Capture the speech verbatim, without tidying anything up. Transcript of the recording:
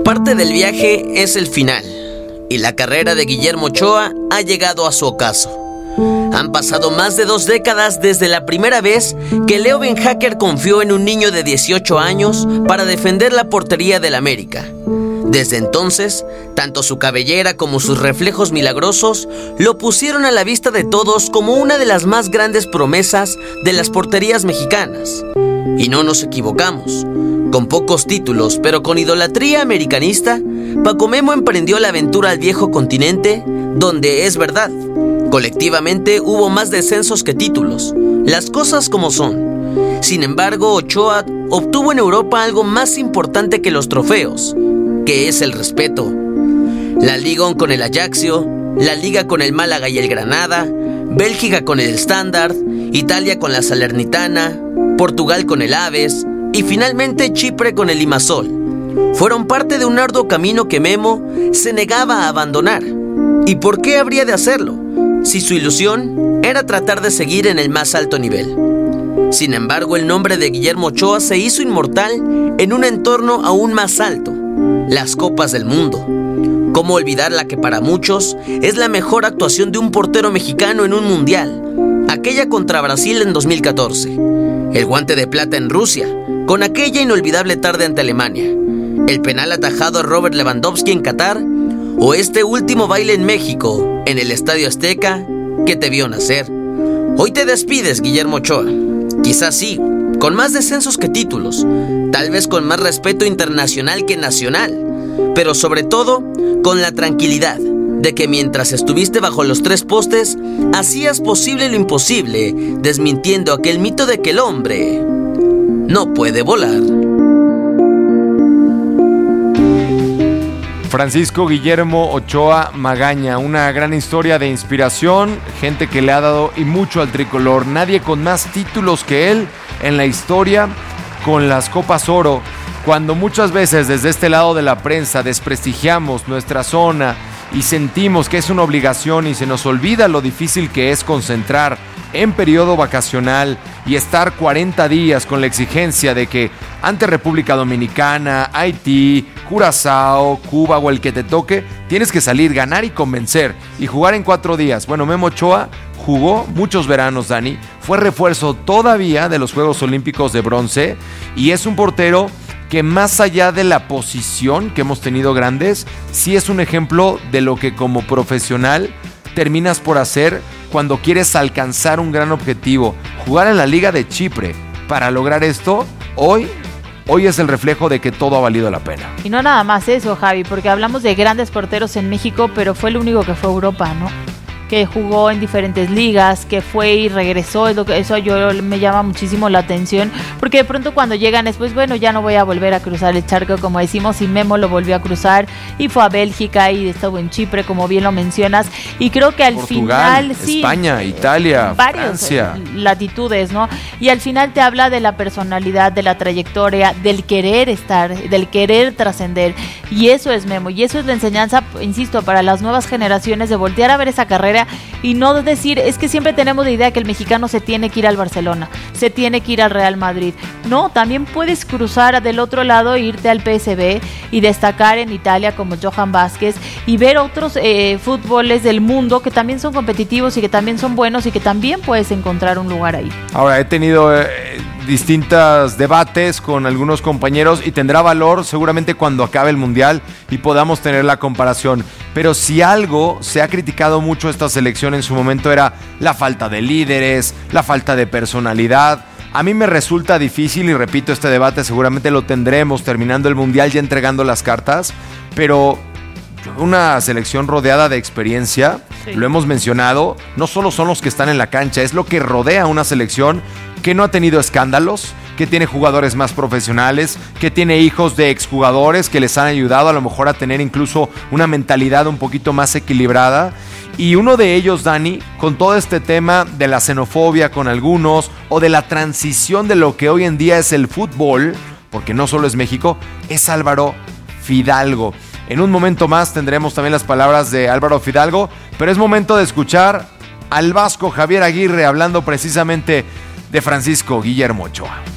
Parte del viaje es el final, y la carrera de Guillermo Ochoa ha llegado a su ocaso. Han pasado más de dos décadas desde la primera vez que Leo Beenhakker confió en un niño de dieciocho años para defender la portería del América. Desde entonces, tanto su cabellera como sus reflejos milagrosos lo pusieron a la vista de todos como una de las más grandes promesas de las porterías mexicanas. Y no nos equivocamos. Con pocos títulos, pero con idolatría americanista, Paco Memo emprendió la aventura al viejo continente, donde es verdad, colectivamente hubo más descensos que títulos, las cosas como son. Sin embargo, Ochoa obtuvo en Europa algo más importante que los trofeos, que es el respeto. La Liga con el Ajaxio, la Liga con el Málaga y el Granada, Bélgica con el Standard, Italia con la Salernitana, Portugal con el Aves y finalmente Chipre con el Limassol. Fueron parte de un arduo camino que Memo se negaba a abandonar. ¿Y por qué habría de hacerlo? Si su ilusión era tratar de seguir en el más alto nivel. Sin embargo, el nombre de Guillermo Ochoa se hizo inmortal en un entorno aún más alto: las Copas del Mundo. ¿Cómo olvidar la que para muchos es la mejor actuación de un portero mexicano en un mundial? Aquella contra Brasil en dos mil catorce. El guante de plata en Rusia, con aquella inolvidable tarde ante Alemania. El penal atajado a Robert Lewandowski en Qatar. O este último baile en México, en el Estadio Azteca, que te vio nacer. Hoy te despides, Guillermo Ochoa. Quizás sí, con más descensos que títulos, tal vez con más respeto internacional que nacional, pero sobre todo, con la tranquilidad de que mientras estuviste bajo los tres postes, hacías posible lo imposible, desmintiendo aquel mito de que el hombre no puede volar. Francisco Guillermo Ochoa Magaña, una gran historia de inspiración, gente que le ha dado y mucho al tricolor. Nadie con más títulos que él en la historia con las Copas Oro. Cuando muchas veces desde este lado de la prensa desprestigiamos nuestra zona y sentimos que es una obligación y se nos olvida lo difícil que es concentrar en periodo vacacional y estar cuarenta días con la exigencia de que ante República Dominicana, Haití, Curazao, Cuba o el que te toque, tienes que salir, ganar y convencer y jugar en cuatro días. Bueno, Memo Ochoa jugó muchos veranos, Dani, fue refuerzo todavía de los Juegos Olímpicos de bronce y es un portero que más allá de la posición que hemos tenido grandes, sí es un ejemplo de lo que como profesional terminas por hacer cuando quieres alcanzar un gran objetivo. Jugar en la Liga de Chipre para lograr esto, hoy, hoy es el reflejo de que todo ha valido la pena. Y no nada más eso, Javi, porque hablamos de grandes porteros en México, pero fue el único que fue a Europa, ¿no? Que jugó en diferentes ligas, que fue y regresó, es lo que, eso yo me llama muchísimo la atención, porque de pronto cuando llegan después, bueno, ya no voy a volver a cruzar el charco, como decimos, y Memo lo volvió a cruzar, y fue a Bélgica, y estuvo en Chipre, como bien lo mencionas, y creo que al Portugal, final, sí, España, Italia, varios Francia, latitudes, ¿no? Y al final te habla de la personalidad, de la trayectoria, del querer estar, del querer trascender, y eso es Memo, y eso es la enseñanza, insisto, para las nuevas generaciones, de voltear a ver esa carrera y no decir, es que siempre tenemos la idea que el mexicano se tiene que ir al Barcelona, se tiene que ir al Real Madrid. No, también puedes cruzar del otro lado e irte al P S V y destacar en Italia como Johan Vázquez y ver otros eh, fútboles del mundo que también son competitivos y que también son buenos y que también puedes encontrar un lugar ahí. Ahora, he tenido eh, distintos debates con algunos compañeros y tendrá valor seguramente cuando acabe el Mundial y podamos tener la comparación. Pero si algo se ha criticado mucho esta selección en su momento era la falta de líderes, la falta de personalidad. A mí me resulta difícil, y repito, este debate seguramente lo tendremos terminando el Mundial, ya entregando las cartas, pero una selección rodeada de experiencia, sí. Lo hemos mencionado, no solo son los que están en la cancha, es lo que rodea una selección que no ha tenido escándalos, que tiene jugadores más profesionales, que tiene hijos de exjugadores que les han ayudado a lo mejor a tener incluso una mentalidad un poquito más equilibrada. Y uno de ellos, Dani, con todo este tema de la xenofobia con algunos o de la transición de lo que hoy en día es el fútbol, porque no solo es México, es Álvaro Fidalgo. En un momento más tendremos también las palabras de Álvaro Fidalgo, pero es momento de escuchar al vasco Javier Aguirre hablando precisamente de Francisco Guillermo Ochoa.